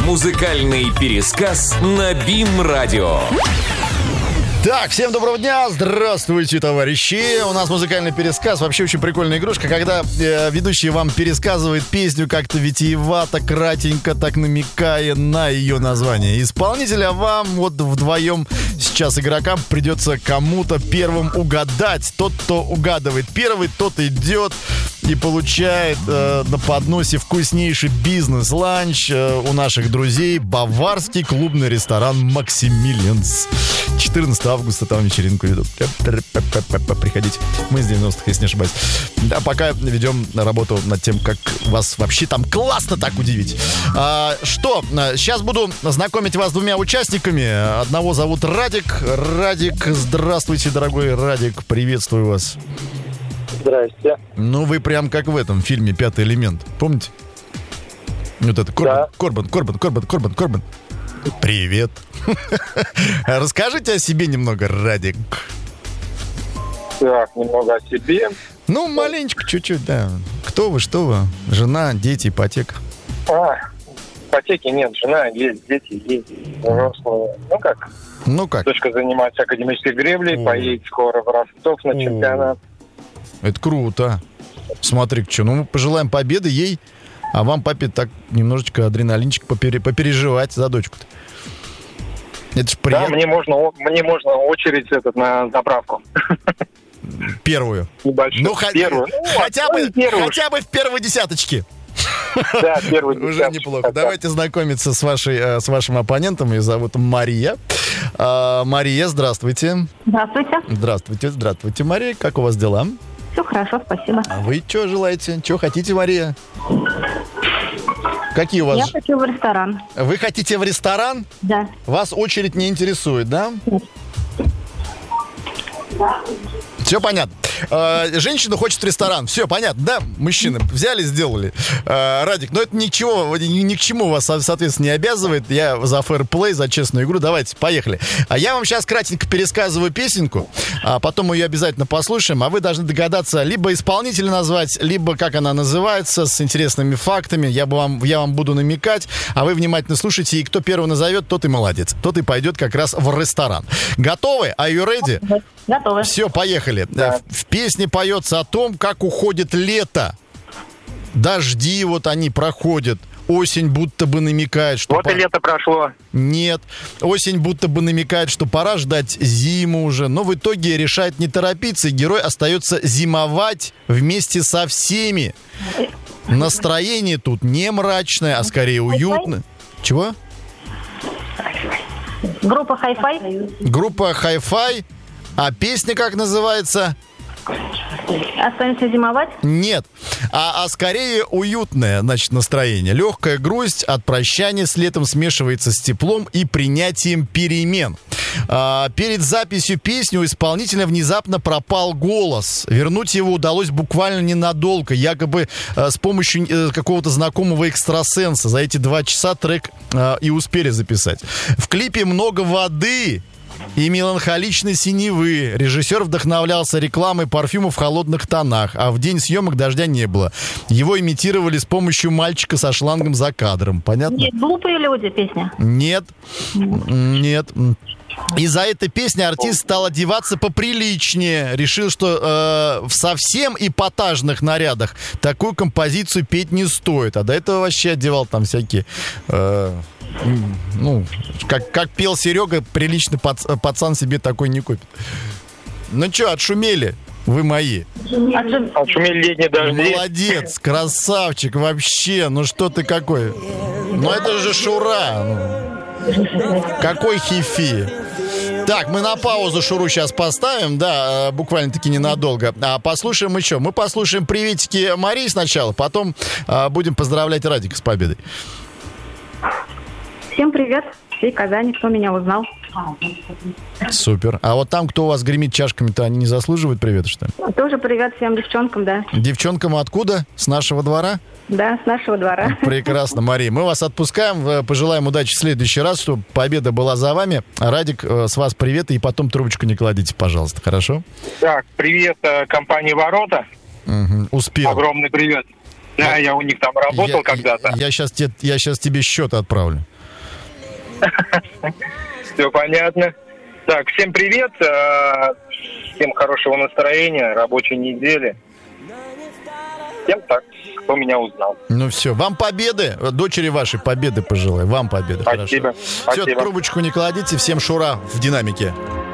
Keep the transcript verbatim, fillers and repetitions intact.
Музыкальный пересказ на БИМ-радио. Так, всем доброго дня, здравствуйте, товарищи. У нас музыкальный пересказ, вообще очень прикольная игрушка, когда э, ведущий вам пересказывает песню как-то витиевато, кратенько, так намекая на ее название исполнителя. Вам вот вдвоем сейчас игрокам придется кому-то первым угадать. Тот, кто угадывает первый, тот идет и получает э, на подносе вкуснейший бизнес-ланч э, у наших друзей баварский клубный ресторан «Максимилианс». четырнадцатого августа там вечеринку ведут. Приходите. Мы из девяностых, если не ошибаюсь. А пока ведем работу над тем, как вас вообще там классно так удивить. А, что? Сейчас буду знакомить вас с двумя участниками. Одного зовут Радик. Радик, здравствуйте, дорогой Радик. Приветствую вас. Здрасте. Ну, вы прям как в этом фильме «Пятый элемент». Помните? Вот это Корбан, да. Корбан, Корбан, Корбан, Корбан, Корбан. Привет. Расскажите о себе немного, Радик. Так, немного о себе. Ну, маленечко, чуть-чуть, да. Кто вы, что вы? Жена, дети, ипотека. А, ипотеки нет, жена есть, дети есть, взрослые. Ну как? Ну как? Дочка занимается академической греблей, О. поедет скоро в Ростов на чемпионат. Это круто. Смотри-ка, что, ну мы пожелаем победы ей, а вам, папе, так немножечко адреналинчик попере- попереживать за дочку-то. Это ж приятно. Да, мне можно, мне можно очередь этот на заправку. Первую. Небольшую. Ну, первую. Ну, хотя, бы, хотя бы в первой десяточке. Да, первый уже десяточка. Неплохо. Давайте знакомиться с, вашей, с вашим оппонентом. Ее зовут Мария. А, Мария, здравствуйте. Здравствуйте. Здравствуйте, здравствуйте, Мария. Как у вас дела? Все хорошо, спасибо. А вы что желаете? Что хотите, Мария? Какие у вас? Я хочу в ресторан. Вы хотите в ресторан? Да. Вас очередь не интересует, да? Нет. Все понятно. Э, женщина хочет в ресторан. Все понятно, да? Мужчины взяли, сделали. Э, Радик, но это ничего, ни, ни к чему вас, соответственно, не обязывает. Я за фэрплей, за честную игру. Давайте, поехали. А я вам сейчас кратенько пересказываю песенку, а потом мы ее обязательно послушаем. А вы должны догадаться либо исполнителя назвать, либо как она называется, с интересными фактами. Я, бы вам, я вам буду намекать, а вы внимательно слушайте. И кто первый назовет, тот и молодец. Тот и пойдет как раз в ресторан. Готовы? Are you ready? Готовы. Все, поехали. Да. В, в песне поется о том, как уходит лето. Дожди вот они проходят. Осень будто бы намекает, что... Вот пора... и лето прошло. Нет. Осень будто бы намекает, что пора ждать зиму уже. Но в итоге решает не торопиться, и герой остается зимовать вместе со всеми. Настроение тут не мрачное, а скорее уютное. Чего? Группа Hi-Fi. Группа Hi-Fi. А песня как называется? Останемся зимовать? Нет. А, а скорее уютное, значит, настроение. Легкая грусть от прощания с летом смешивается с теплом и принятием перемен. А, перед записью песни у исполнителя внезапно пропал голос. Вернуть его удалось буквально ненадолго, якобы а, с помощью а, какого-то знакомого экстрасенса. За эти два часа трек а, и успели записать. В клипе много воды и меланхоличной синевы. Режиссер вдохновлялся рекламой парфюма в холодных тонах, а в день съемок дождя не было. Его имитировали с помощью мальчика со шлангом за кадром. Понятно? Нет, глупые люди песня. Нет. Нет. Из-за этой песни артист стал одеваться поприличнее. Решил, что э, в совсем эпатажных нарядах такую композицию петь не стоит. А до этого вообще одевал там всякие... Э, ну, как, как пел Серега, приличный пац, пацан себе такой не купит. Ну что, отшумели? Вы мои. Отшумели летние дожди. Молодец, красавчик вообще. Ну что ты какой? Ну это же Шура. Ну, какой хифи. Так, мы на паузу Шуру сейчас поставим, да, буквально-таки ненадолго. А послушаем еще. Мы послушаем приветики Марии сначала, потом а, будем поздравлять Радика с победой. Всем привет, всей Казани, кто меня узнал. Супер. А вот там, кто у вас гремит чашками-то, они не заслуживают привета, что ли? Тоже привет всем девчонкам, да. Девчонкам откуда? С нашего двора? Да, с нашего двора. Прекрасно, Мария. Мы вас отпускаем, пожелаем удачи в следующий раз, чтобы победа была за вами. Радик, с вас привет, и потом трубочку не кладите, пожалуйста, хорошо? Так, привет компании «Ворота». Угу. Успел. Огромный привет. Да, я у них там работал я, когда-то. Я сейчас, те, я сейчас тебе счет отправлю. Все понятно. Так, всем привет. э, Всем хорошего настроения, рабочей недели. Всем так, кто меня узнал. Ну все, вам победы, дочери вашей победы пожелаю. Вам победы, Спасибо. хорошо. Все, Спасибо. трубочку не кладите, всем шура в динамике.